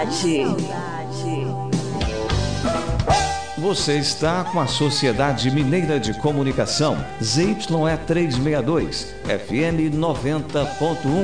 Você está com a Sociedade Mineira de Comunicação, ZYE 362, FM 90.1.